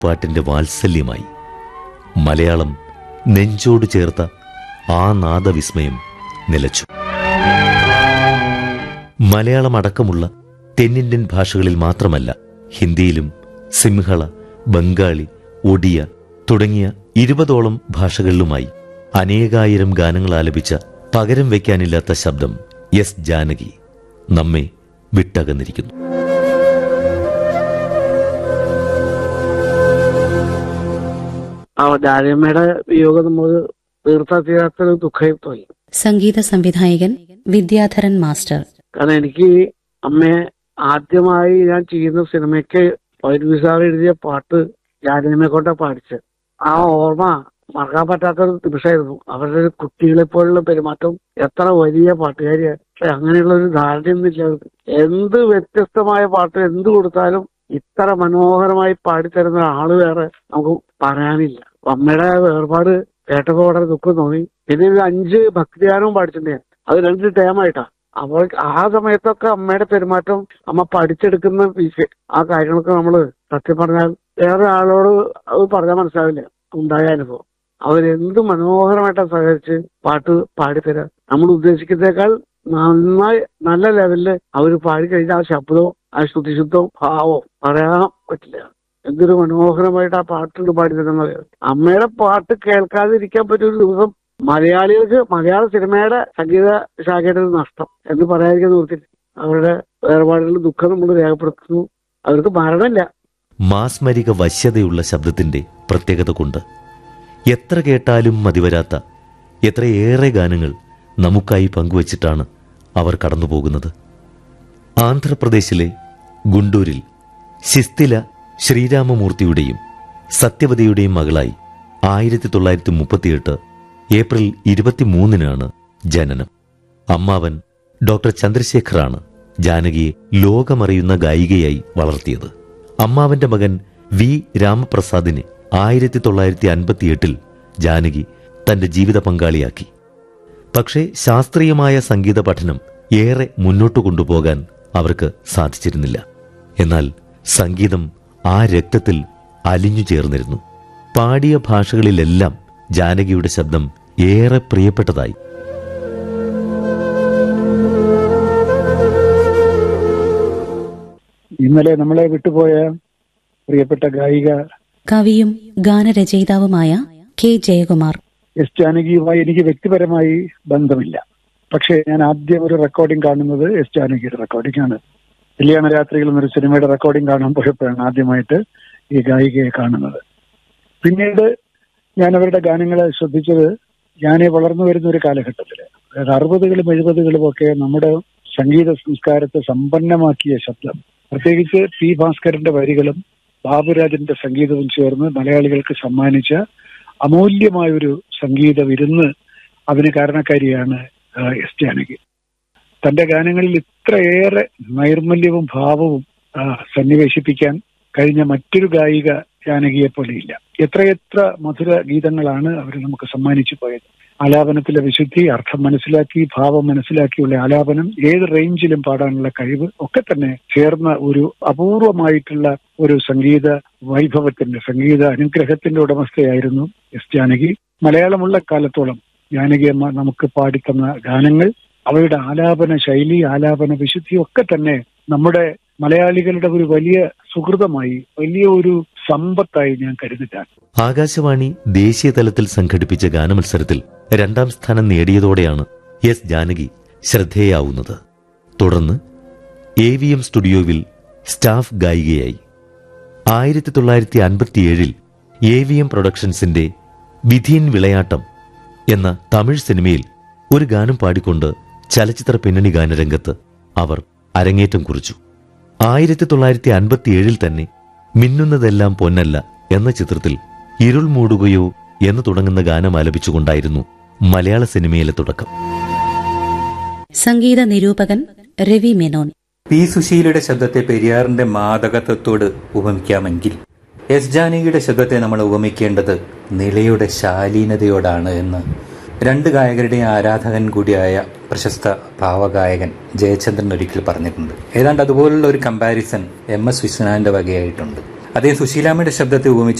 പാട്ടിന്റെ വാത്സല്യമായി. മലയാളം നെഞ്ചോട് ചേർത്ത ആ നാദവിസ്മയം നിലച്ചു. മലയാളം അടക്കമുള്ള തെന്നിന്ത്യൻ ഭാഷകളിൽ മാത്രമല്ല, ഹിന്ദിയിലും സിംഹള, ബംഗാളി, ഒഡിയ തുടങ്ങിയ 20ഓളം ഭാഷകളിലുമായി അനേകായിരം ഗാനങ്ങൾ ആലപിച്ച പകരം വയ്ക്കാനില്ലാത്ത ശബ്ദം എസ് ജാനകി നമ്മെ വിട്ടകന്നിരിക്കുന്നു. ജാനകിയമ്മയുടെ വിയോഗം നമുക്ക് തീർത്ഥാത്യാത്തൊരു ദുഃഖമായി. സംഗീത സംവിധായകൻ വിദ്യാധരൻ മാസ്റ്റർ. കാരണം എനിക്ക് അമ്മയെ ആദ്യമായി ഞാൻ ചെയ്യുന്ന സിനിമയ്ക്ക് വൈദ്യുതി സാർ എഴുതിയ പാട്ട് ജാനകിയമ്മയെ കൊണ്ടാ പാടിച്ചത്. ആ ഓർമ്മ മറക്കാൻ പറ്റാത്തൊരു നിമിഷമായിരുന്നു. അവരുടെ കുട്ടികളെ പോലുള്ള പെരുമാറ്റം, എത്ര വലിയ പാട്ടുകാരിയാണ്. പക്ഷെ അങ്ങനെയുള്ള ഒരു ധാരണയൊന്നുമില്ല. എന്ത് വ്യത്യസ്തമായ പാട്ട് എന്ത് കൊടുത്താലും ഇത്ര മനോഹരമായി പാടിത്തരുന്ന ആള് വേറെ നമുക്ക് പറയാനില്ല. അമ്മയുടെ വേർപാട് കേട്ടപ്പോ വളരെ ദുഃഖം തോന്നി. പിന്നെ ഒരു 5 ഭക്തിഗാനവും പാടിച്ചിട്ടുണ്ട് ഞാൻ. അത് 2 ടേമായിട്ടാ. അപ്പോൾ ആ സമയത്തൊക്കെ അമ്മയുടെ പെരുമാറ്റം, അമ്മ പഠിച്ചെടുക്കുന്ന ആ കാര്യങ്ങളൊക്കെ നമ്മള് സത്യം പറഞ്ഞാൽ വേറെ ആളോട് അത് പറഞ്ഞാൽ മനസ്സിലാവില്ല. ഉണ്ടായ അനുഭവം അവരെന്ത് മനോഹരമായിട്ടാണ് സഹകരിച്ച് പാട്ട് പാടിത്തരാം. നമ്മൾ ഉദ്ദേശിക്കുന്നേക്കാൾ നന്നായി നല്ല ലെവലില് അവര് പാടിക്കഴിഞ്ഞാൽ ആ ശബ്ദവും ആ ശ്രുതിശുദ്ധവും ഭാവവും പറയാൻ പറ്റില്ല. എന്തൊരു മനോഹരമായിട്ട് ആ പാട്ടുണ്ട് പാടിത്തരുന്നത്. അമ്മയുടെ പാട്ട് കേൾക്കാതിരിക്കാൻ പറ്റിയൊരു ദിവസം മലയാളികൾക്ക് മലയാള സിനിമയുടെ സംഗീത ശാഖയുടെ ഒരു നഷ്ടം എന്ന് പറയാതിരിക്കാൻ നിർത്തില്ല. അവരുടെ വേർപാടുകളുടെ ദുഃഖം നമ്മൾ രേഖപ്പെടുത്തുന്നു. അവർക്ക് മരണമില്ല. മാസ്മരിക വശ്യതയുള്ള ശബ്ദത്തിന്റെ പ്രത്യേകത കൊണ്ട് എത്ര കേട്ടാലും മതിവരാത്ത എത്രയേറെ ഗാനങ്ങൾ നമുക്കായി പങ്കുവച്ചിട്ടാണ് അവർ കടന്നുപോകുന്നത്. ആന്ധ്രാപ്രദേശിലെ ഗുണ്ടൂരിൽ ശിസ്തില ശ്രീരാമമൂർത്തിയുടെയും സത്യവതിയുടെയും മകളായി 1938 ഏപ്രിൽ 23 ജനനം. അമ്മാവൻ ഡോക്ടർ ചന്ദ്രശേഖറാണ് ജാനകിയെ ലോകമറിയുന്ന ഗായികയായി വളർത്തിയത്. അമ്മാവന്റെ മകൻ വി രാമപ്രസാദിനെ 1958 ജാനകി തന്റെ ജീവിത പങ്കാളിയാക്കി. പക്ഷേ ശാസ്ത്രീയമായ സംഗീത പഠനം ഏറെ മുന്നോട്ടു കൊണ്ടുപോകാൻ അവർക്ക് സാധിച്ചിരുന്നില്ല. എന്നാൽ സംഗീതം ആ രക്തത്തിൽ അലിഞ്ഞു ചേർന്നിരുന്നു. പാടിയ ഭാഷകളിലെല്ലാം ജാനകിയുടെ ശബ്ദം ഏറെ പ്രിയപ്പെട്ടതായി. ഇന്നലെ നമ്മളെ വിട്ടുപോയ പ്രിയപ്പെട്ട ഗായിക, കവിയും ഗാനരചയിതാവുമായ കെ ജയകുമാർ. എസ് ജാനകിയുമായി എനിക്ക് വ്യക്തിപരമായി ബന്ധമില്ല. പക്ഷേ ഞാൻ ആദ്യം ഒരു റെക്കോർഡിംഗ് കാണുന്നത് എസ് ജാനകിയുടെ റെക്കോർഡിംഗ് ആണ്. കല്യാണ രാത്രിയിൽ എന്നൊരു സിനിമയുടെ റെക്കോർഡിംഗ് കാണാൻ പോയപ്പോഴാണ് ആദ്യമായിട്ട് ഈ ഗായികയെ കാണുന്നത്. പിന്നീട് ഞാൻ അവരുടെ ഗാനങ്ങളെ ശ്രദ്ധിച്ചത് ഞാൻ വളർന്നു വരുന്ന ഒരു കാലഘട്ടത്തിൽ, അതായത് 60കളും 70കളും ഒക്കെ നമ്മുടെ സംഗീത സംസ്കാരത്തെ സമ്പന്നമാക്കിയ ശബ്ദം, പ്രത്യേകിച്ച് പി ഭാസ്കരന്റെ വരികളും ബാബുരാജന്റെ സംഗീതവും ചേർന്ന് മലയാളികൾക്ക് സമ്മാനിച്ച അമൂല്യമായൊരു സംഗീത വിരുന്ന്, അതിന് കാരണക്കാരിയാണ് എസ് ജാനകി. തന്റെ ഗാനങ്ങളിൽ ഇത്രയേറെ നൈർമല്യവും ഭാവവും സന്നിവേശിപ്പിക്കാൻ കഴിഞ്ഞ മറ്റൊരു ഗായിക ജാനകിയെ പോലെയില്ല. എത്രയെത്ര മധുര ഗീതങ്ങളാണ് അവർ നമുക്ക് സമ്മാനിച്ചു പോയത്. ആലാപനത്തിലെ വിശുദ്ധി, അർത്ഥം മനസ്സിലാക്കി, ഭാവം മനസ്സിലാക്കിയുള്ള ആലാപനം, ഏത് റേഞ്ചിലും പാടാനുള്ള കഴിവ് ഒക്കെ തന്നെ ചേർന്ന ഒരു അപൂർവമായിട്ടുള്ള ഒരു സംഗീത വൈഭവത്തിന്റെ, സംഗീത അനുഗ്രഹത്തിന്റെ ഉടമസ്ഥയായിരുന്നു എസ് ജാനകി. മലയാളമുള്ള കാലത്തോളം ജാനകി അമ്മ നമുക്ക് പാടിത്തന്ന ഗാനങ്ങൾ, അവയുടെ ആലാപന ശൈലി, ആലാപന വിശുദ്ധി ഒക്കെ തന്നെ നമ്മുടെ മലയാളികളുടെ ഒരു വലിയ സുഹൃതമായി, വലിയ ഒരു സമ്പത്തായി ഞാൻ കരുതുകയാണ്. ആകാശവാണി ദേശീയ തലത്തിൽ സംഘടിപ്പിച്ച ഗാനമത്സരത്തിൽ 2ാം സ്ഥാനം നേടിയതോടെയാണ് എസ് ജാനകി ശ്രദ്ധേയാവുന്നത്. തുടർന്ന് AVM സ്റ്റുഡിയോവിൽ സ്റ്റാഫ് ഗായികയായി. 1957 AVM പ്രൊഡക്ഷൻസിന്റെ വിധീൻ വിളയാട്ടം എന്ന തമിഴ് സിനിമയിൽ ഒരു ഗാനം പാടിക്കൊണ്ട് ചലച്ചിത്ര പിന്നണി ഗാനരംഗത്ത് അവർ അരങ്ങേറ്റം കുറിച്ചു. 1957 തന്നെ മിന്നുന്നതെല്ലാം പൊന്നല്ല എന്ന ചിത്രത്തിൽ ഇരുൾ മൂടുകയോ എന്ന് തുടങ്ങുന്ന ഗാനം ആലപിച്ചുകൊണ്ടായിരുന്നു മലയാള സിനിമയിലെ തുടക്കം. സംഗീത നിരൂപകൻ രവി മേനോൻ. പി സുശീലയുടെ ശബ്ദത്തെ പെരിയാറിന്റെ മാദകത്വത്തോട് ഉപമിക്കാമെങ്കിൽ എസ് ജാനകിയുടെ ശബ്ദത്തെ നമ്മൾ ഉപമിക്കേണ്ടത് നിലയുടെ ശാലീനതയോടാണ് എന്ന് 2 ഗായകരുടെയും ആരാധകൻ കൂടിയായ പ്രശസ്ത ഭാവഗായകൻ ജയചന്ദ്രൻ ഒരിക്കൽ പറഞ്ഞിട്ടുണ്ട്. ഏതാണ്ട് അതുപോലുള്ള ഒരു കമ്പാരിസൺ MS വിശ്വനാഥിന്റെ വകയായിട്ടുണ്ട്. അദ്ദേഹം സുശീലാമ്മയുടെ ശബ്ദത്തെ ഉപമിച്ച്